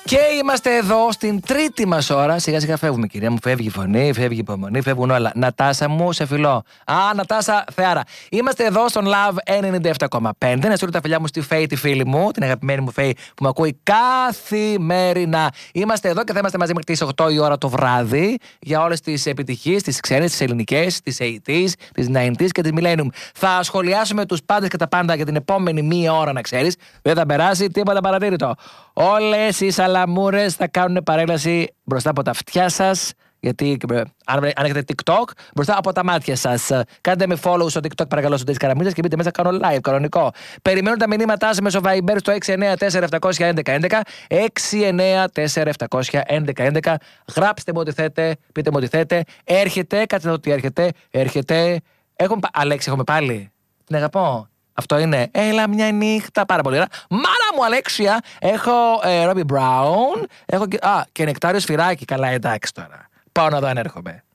Και είμαστε εδώ στην τρίτη μας ώρα. Σιγά σιγά φεύγουμε, κυρία μου. Φεύγει η φωνή, φεύγει η υπομονή, φεύγουν όλα. Νατάσα μου, σε φιλώ. Νατάσα Θεάρα. Είμαστε εδώ στον Love 97,5. Να στείλω τα φιλιά μου στη Φέη, τη φίλη μου, την αγαπημένη μου Φέη που με ακούει καθημερινά. Είμαστε εδώ και θα είμαστε μαζί μέχρι τις 8 η ώρα το βράδυ για όλες τις επιτυχίες, τις ξένες, τις ελληνικές, τις 80s, τις 90s και τις Millennium. Θα σχολιάσουμε τους πάντες και τα πάντα για την επόμενη μία ώρα, να ξέρεις. Δεν θα περάσει τίποτα παρατήρητο. Όλες οι σαλαμούρες θα κάνουν παρέλαση μπροστά από τα αυτιά σας. Γιατί αν έχετε TikTok, μπροστά από τα μάτια σας. Κάντε με follow στο TikTok, παρακαλώ, στο Ντέις Καραμίζας και μπείτε μέσα, κάνω live κανονικό. Περιμένω τα μηνύματά σας μέσω Viber στο 694-711-11. 694-711-11. Γράψτε μου ό,τι θέτε, πείτε μου ό,τι θέτε. Έρχεται, κάτσε να δω τι έρχεται. Αλέξη, έχουμε πάλι. Την αγαπώ. Αυτό είναι. Έλα μια νύχτα. Πάρα πολύ ωραία. Μάνα μου, Αλέξια. Έχω Ρόμπι Μπράουν. Έχω και νεκτάριο σφυράκι. Καλά, εντάξει τώρα. Πάω να δω αν έρχομαι.